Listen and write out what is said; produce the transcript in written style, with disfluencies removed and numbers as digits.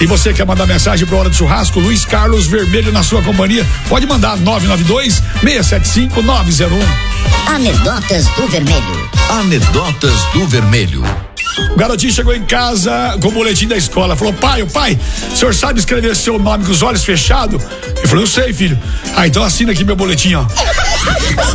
E você quer mandar mensagem para Hora do Churrasco? Luiz Carlos Vermelho na sua companhia. Pode mandar 992-675-901. Anedotas do Vermelho. Anedotas do Vermelho. O garotinho chegou em casa com o boletim da escola. Falou: pai, o senhor sabe escrever seu nome com os olhos fechados? Ele falou: eu sei, filho. Ah, então assina aqui meu boletim, ó.